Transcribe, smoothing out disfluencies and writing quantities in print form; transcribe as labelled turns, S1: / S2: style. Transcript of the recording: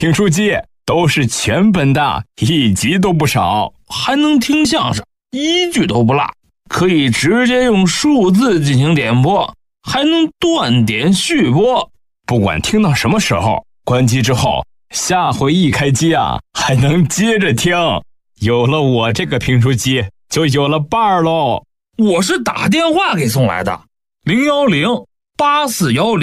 S1: 评书机都是全本的，1集都不少，
S2: 还能听相声，1句都不落，可以直接用数字进行点播，还能断点续播。
S1: 不管听到什么时候，关机之后，下回一开机啊，还能接着听。有了我这个评书机，就有了伴儿喽。
S2: 我是打电话给送来的，010-8410